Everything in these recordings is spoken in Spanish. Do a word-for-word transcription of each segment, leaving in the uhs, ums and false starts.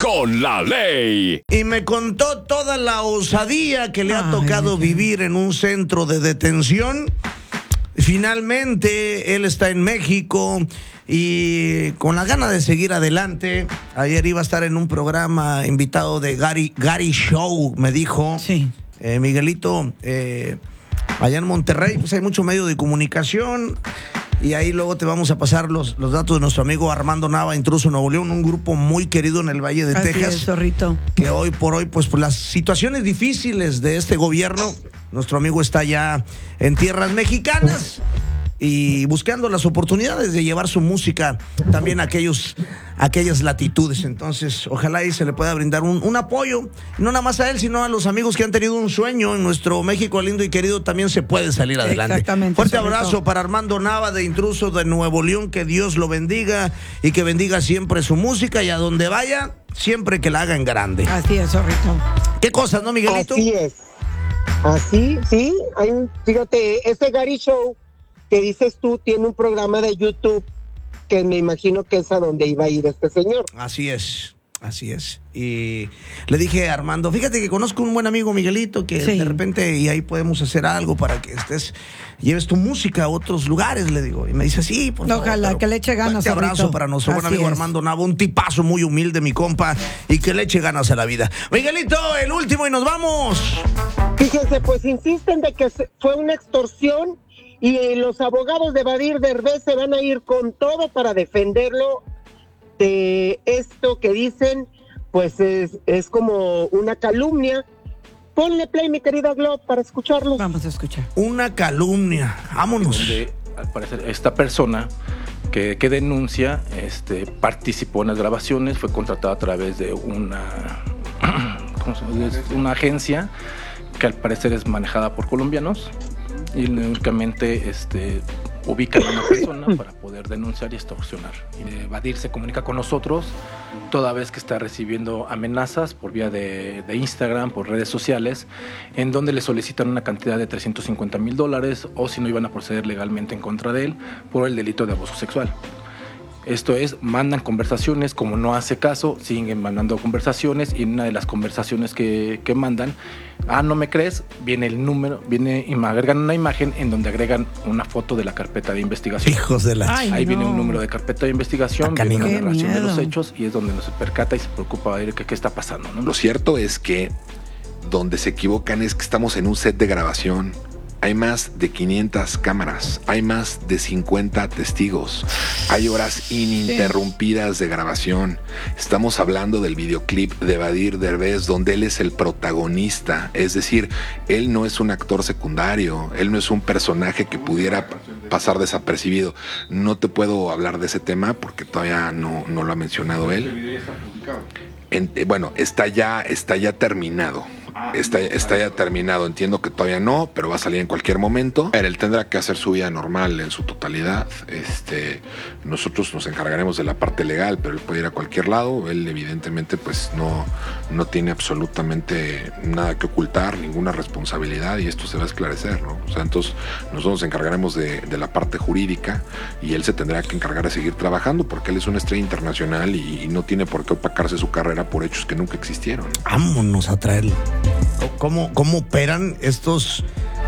con la ley. Y me contó toda la osadía que le ha tocado Ay, vivir en un centro de detención. Finalmente, él está en México y con la gana de seguir adelante. Ayer iba a estar en un programa invitado de Gary, Gary Show, me dijo. Sí. Eh, Miguelito, eh, allá en Monterrey, pues hay mucho medio de comunicación. Y ahí luego te vamos a pasar los, los datos de nuestro amigo Armando Nava, Intruso Nuevo León, un grupo muy querido en el Valle de Así Texas. es, zorrito. Que hoy por hoy, pues por las situaciones difíciles de este gobierno, nuestro amigo está ya en tierras mexicanas y buscando las oportunidades de llevar su música también a aquellos, a aquellas latitudes. Entonces, ojalá y se le pueda brindar un, un apoyo, no nada más a él, sino a los amigos que han tenido un sueño en nuestro México lindo y querido. También se puede salir adelante. Exactamente. Fuerte abrazo para Armando Nava de Intruso de Nuevo León, que Dios lo bendiga y que bendiga siempre su música, y a donde vaya, siempre que la haga en grande. Así es, zorrito. ¿Qué cosas, no, Miguelito? Así es. Así, sí. Hay un, fíjate, este Gary Show que dices tú tiene un programa de YouTube que me imagino que es a donde iba a ir este señor. Así es, así es. Y le dije a Armando, fíjate que conozco un buen amigo, Miguelito, que Sí. de repente y ahí podemos hacer algo para que estés, lleves tu música a otros lugares, le digo. Y me dice, sí, por favor. Ojalá pero que le eche ganas, fuerte abrazo zorrito. para nuestro buen Así amigo es. Armando Nava, un tipazo muy humilde, mi compa, y que le eche ganas a la vida. Miguelito, el último y nos vamos. Fíjense, pues insisten de que se- fue una extorsión y los abogados de Badir Derbez se van a ir con todo para defenderlo de esto que dicen, pues es, es como una calumnia. Ponle play, mi querida Glob, para escucharlo. Vamos a escuchar. Una calumnia, vámonos. Donde al parecer esta persona que, que denuncia este, participó en las grabaciones, fue contratada a través de una, ¿cómo se llama? Es una agencia que al parecer es manejada por colombianos y únicamente este, ubican a una persona para poder denunciar y extorsionar. Y Badir se comunica con nosotros toda vez que está recibiendo amenazas por vía de, de Instagram, por redes sociales, en donde le solicitan una cantidad de trescientos cincuenta mil dólares o si no iban a proceder legalmente en contra de él por el delito de abuso sexual. Esto es, mandan conversaciones, como no hace caso, siguen mandando conversaciones y en una de las conversaciones que, que mandan, ah, ¿no me crees? Viene el número, viene y me agregan una imagen en donde agregan una foto de la carpeta de investigación. Hijos de la... Ay, ch- Ahí no. viene un número de carpeta de investigación, Acá, viene una qué narración de los miedo. hechos y es donde nos percata y se preocupa de qué, qué está pasando, ¿no? Lo cierto es que donde se equivocan es que estamos en un set de grabación. Hay más de quinientas cámaras, hay más de cincuenta testigos, hay horas ininterrumpidas de grabación. Estamos hablando del videoclip de Badir Derbez, donde él es el protagonista, es decir, él no es un actor secundario, él no es un personaje que pudiera pasar desapercibido. No te puedo hablar de ese tema porque todavía no, no lo ha mencionado él. En- eh, bueno, está ya, está ya terminado. Está, está ya terminado. Entiendo que todavía no, pero va a salir en cualquier momento. Pero él tendrá que hacer su vida normal en su totalidad. Este, nosotros nos encargaremos de la parte legal, pero él puede ir a cualquier lado. Él evidentemente pues no, no tiene absolutamente nada que ocultar, ninguna responsabilidad y esto se va a esclarecer, ¿no? O sea, entonces nosotros nos encargaremos de, de la parte jurídica y él se tendrá que encargar de seguir trabajando porque él es una estrella internacional y, y no tiene por qué opacarse su carrera por hechos que nunca existieron. Vámonos a traerlo. ¿Cómo, cómo operan estos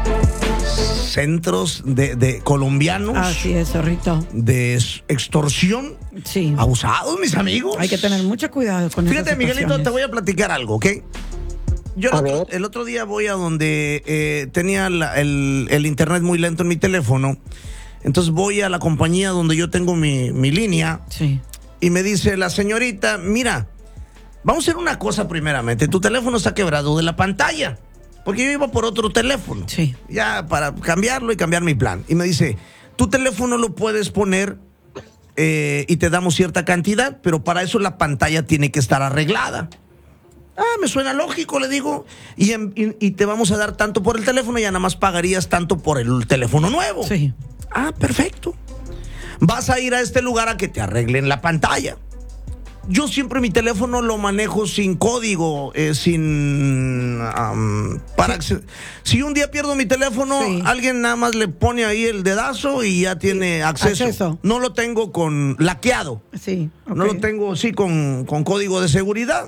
centros de, de colombianos Así es, zorrito. de extorsión? Sí. Abusados, mis amigos. Hay que tener mucho cuidado con Fíjate, esas Miguelito, situaciones. te voy a platicar algo, ¿ok? Yo el A otro, ver. el otro día voy a donde eh, tenía la- el, el internet muy lento en mi teléfono. Entonces voy a la compañía donde yo tengo mi, mi línea Sí. y me dice la señorita, mira, vamos a hacer una cosa primeramente. Tu teléfono está quebrado de la pantalla. Porque yo iba por otro teléfono. Sí. Ya para cambiarlo y cambiar mi plan. Y me dice, tu teléfono lo puedes poner eh, y te damos cierta cantidad, pero para eso la pantalla tiene que estar arreglada. Ah, me suena lógico, le digo. Y, en- y, y te vamos a dar tanto por el teléfono y ya nada más pagarías tanto por el teléfono nuevo. Sí. Ah, perfecto. Vas a ir a este lugar a que te arreglen la pantalla. Yo siempre mi teléfono lo manejo sin código, eh, sin... am, para acce- si un día pierdo mi teléfono, Sí. alguien nada más le pone ahí el dedazo y ya tiene acceso. Acceso. No lo tengo con laqueado. Sí. No ok. lo tengo, sí, con, con código de seguridad.